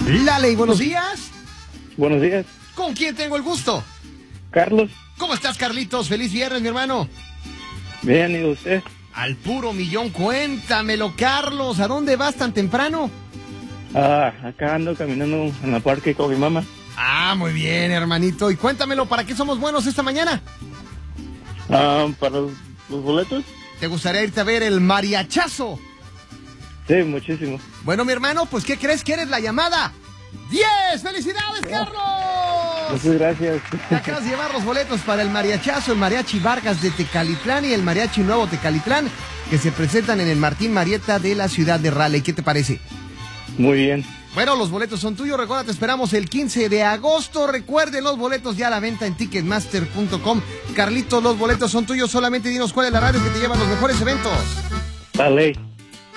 Lale, buenos días. Buenos días. ¿Con quién tengo el gusto? Carlos. ¿Cómo estás, Carlitos? Feliz viernes, mi hermano. Bien, ¿y usted? Al puro millón, cuéntamelo, Carlos. ¿A dónde vas tan temprano? Acá ando caminando en la parque con mi mamá. Muy bien, hermanito. Y cuéntamelo, ¿para qué somos buenos esta mañana? Para los boletos. ¿Te gustaría irte a ver el mariachazo? Sí, muchísimo. Bueno, mi hermano, pues ¿qué crees que eres la llamada? ¡10! ¡Felicidades, Carlos! Muchas gracias. Te acabas de llevar los boletos para el mariachazo, el Mariachi Vargas de Tecalitlán y el Mariachi Nuevo Tecalitlán, que se presentan en el Martín Marietta de la ciudad de Raleigh. ¿Qué te parece? Muy bien. Bueno, los boletos son tuyos. Recuerda, te esperamos el 15 de agosto. Recuerden, los boletos ya a la venta en Ticketmaster.com. Carlitos, los boletos son tuyos. Solamente dinos cuál es la radio que te lleva a los mejores eventos. Vale.